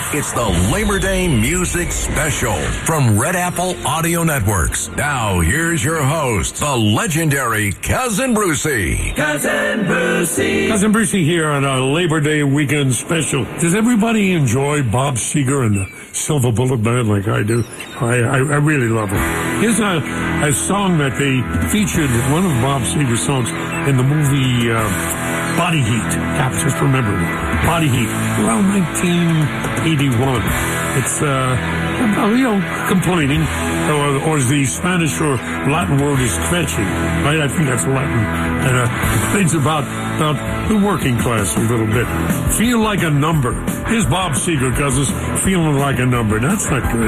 It's the Labor Day Music Special from Red Apple Audio Networks. Now, here's your host, the legendary Cousin Brucey. Cousin Brucey. Cousin Brucey here on our Labor Day weekend special. Does everybody enjoy Bob Seger and the Silver Bullet Band like I do? I really love it. Here's a song that they featured, one of Bob Seger's songs in the movie Body Heat. Just remember it. Body Heat, around 1981. It's, complaining, or as the Spanish or Latin word is kvetching, right? I think that's Latin. And it's about the working class a little bit. Feel like a number. Here's Bob Seger, cousins, feeling like a number. That's not good.